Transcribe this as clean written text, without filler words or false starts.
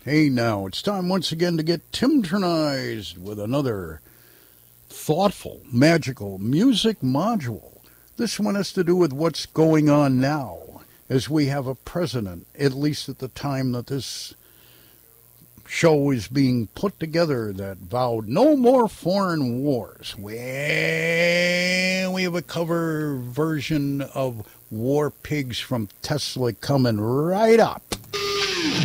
Hey, now it's time once again to get Timtronized with another thoughtful, magical music module. This one has to do with what's going on now, as we have a president, at least at the time that this show is being put together, that vowed no more foreign wars. Well, we have a cover version of War Pigs from Tesla coming right up.